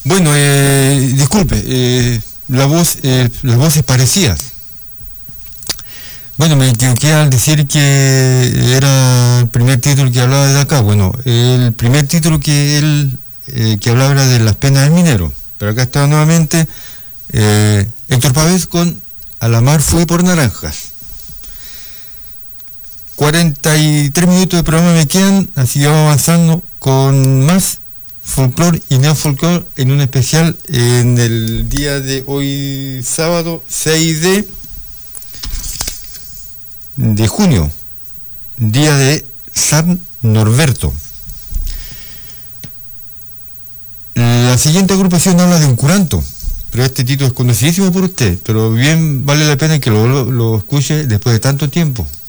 Bueno, disculpe, las voces parecían. Bueno, me equivoqué al decir que era el primer título que hablaba de acá. Bueno, el primer título que él que hablaba era de las penas del minero. Pero acá está nuevamente Héctor Pavés con A la mar fui por naranjas. 43 minutos de programa me quedan, así vamos avanzando con más folclore y neofolclore en un especial en el día de hoy, sábado 6 de junio, día de San Norberto. La siguiente agrupación habla de un curanto, pero este título es conocidísimo por usted, pero bien vale la pena que lo escuche después de tanto tiempo.